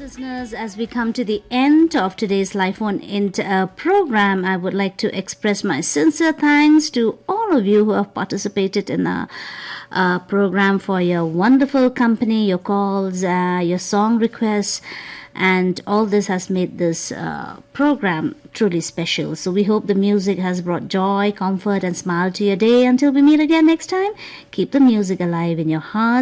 Listeners, as we come to the end of today's Life on Int program, I would like to express my sincere thanks to all of you who have participated in our program for your wonderful company, your calls, your song requests, and all this has made this program truly special. So we hope the music has brought joy, comfort, and smile to your day. Until we meet again next time, keep the music alive in your heart.